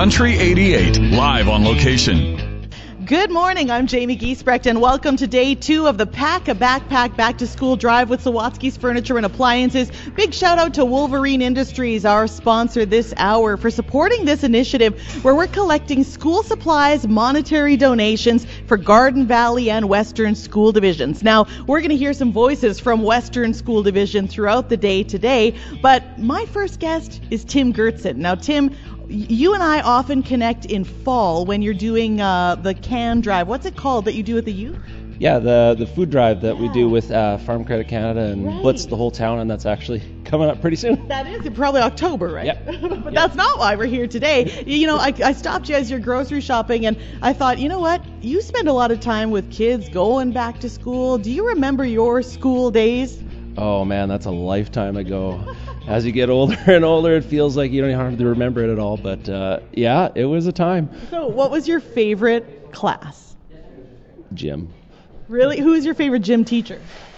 Country 88, live on location. Good morning, I'm Jamie Giesbrecht, and welcome to day 2 of the Pack a Backpack Back to School Drive with Sawatsky's Furniture and Appliances. Big shout out to Wolverine Industries, our sponsor this hour, for supporting this initiative where we're collecting school supplies, monetary donations for Garden Valley and Western School Divisions. Now, we're going to hear some voices from Western School Division throughout the day today, but my first guest is Tim Gertzen. Now, Tim, you and I often connect in fall when you're doing the can drive. What's it called that you do with the youth? Yeah, the food drive that we do with Farm Credit Canada and Blitz the whole town, and that's actually coming up pretty soon. That is probably October, right? Yep. But that's not why we're here today. You know, I stopped you as you're grocery shopping, and I thought, you know what? You spend a lot of time with kids going back to school. Do you remember your school days? Oh, man, that's a lifetime ago. As you get older and older, it feels like you don't even have to remember it at all. But, yeah, it was a time. So what was your favorite class? Gym. Really? Who was your favorite gym teacher?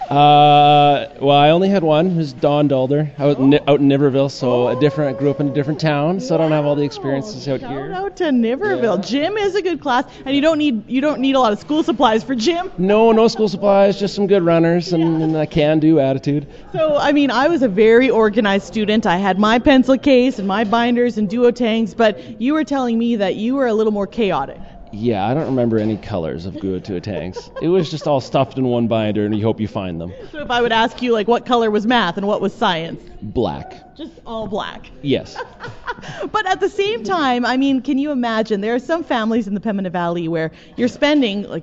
Well, I only had one, who's Don Dulder, out in Niverville, so I grew up in a different town, so I don't have all the experiences out here. Shout out to Niverville. Yeah. Gym is a good class, and you don't need a lot of school supplies for gym. No school supplies, just some good runners and a can-do attitude. So, I mean, I was a very organized student. I had my pencil case and my binders and duotangs, but you were telling me that you were a little more chaotic. Yeah, I don't remember any colors of duotangs. It was just all stuffed in one binder, and you hope you find them. So if I would ask you, like, what color was math and what was science? Black. Just all black? Yes. But at the same time, I mean, can you imagine? There are some families in the Pembina Valley where you're spending like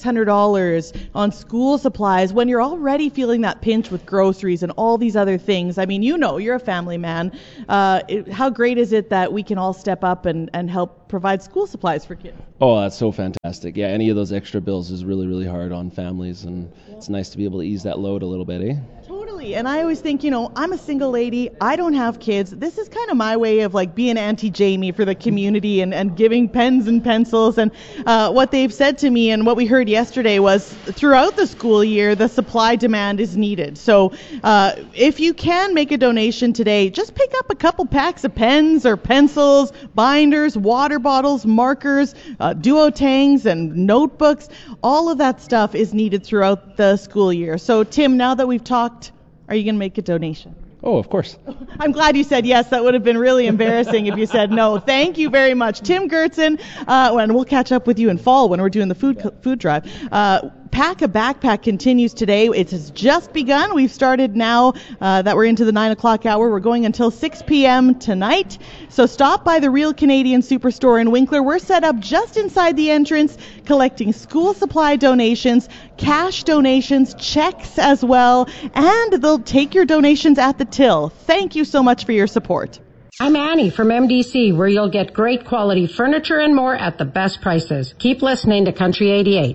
$600 on school supplies when you're already feeling that pinch with groceries and all these other things. I mean, you know, you're a family man. How great is it that we can all step up and help provide school supplies for kids? Oh, that's so fantastic. Yeah, any of those extra bills is really, really hard on families, and it's nice to be able to ease that load a little bit, eh? Totally. And I always think, you know, I'm a single lady. I don't have kids. This is kind of my way of like being Auntie Jamie for the community and giving pens and pencils. And what they've said to me and what we heard yesterday was throughout the school year, the supply demand is needed. So if you can make a donation today, just pick up a couple packs of pens or pencils, binders, water bottles, markers, duotangs and notebooks. All of that stuff is needed throughout the school year. So Tim, now that we've talked, are you going to make a donation? Oh, of course. I'm glad you said yes. That would have been really embarrassing if you said no. Thank you very much. Tim Gertzen, and we'll catch up with you in fall when we're doing the food drive. Pack a Backpack continues today. It has just begun. We've started now that we're into the 9 o'clock hour. We're going until 6 p.m. tonight. So stop by the Real Canadian Superstore in Winkler. We're set up just inside the entrance, collecting school supply donations, cash donations, checks as well, and they'll take your donations at the till. Thank you so much for your support. I'm Annie from MDC, where you'll get great quality furniture and more at the best prices. Keep listening to Country 88.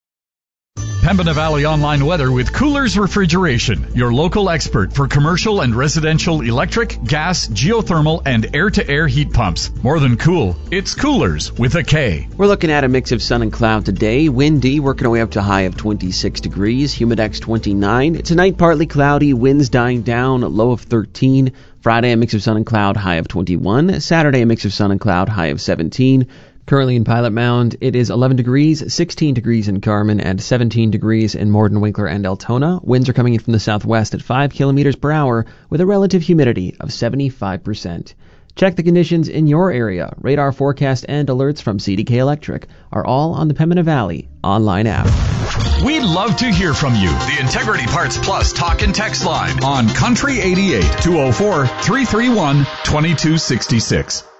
Pembina Valley Online Weather with Coolers Refrigeration, your local expert for commercial and residential electric, gas, geothermal, and air-to-air heat pumps. More than cool, it's Coolers with a K. We're looking at a mix of sun and cloud today. Windy, working our way up to a high of 26 degrees. Humidex 29. Tonight, partly cloudy, winds dying down, low of 13. Friday, a mix of sun and cloud, high of 21. Saturday, a mix of sun and cloud, high of 17. Currently in Pilot Mound, it is 11 degrees, 16 degrees in Carman, and 17 degrees in Morden, Winkler, and Altona. Winds are coming in from the southwest at 5 kilometers per hour with a relative humidity of 75%. Check the conditions in your area. Radar forecast and alerts from CDK Electric are all on the Pembina Valley online app. We'd love to hear from you. The Integrity Parts Plus talk and text line on Country 88 204 331 2266.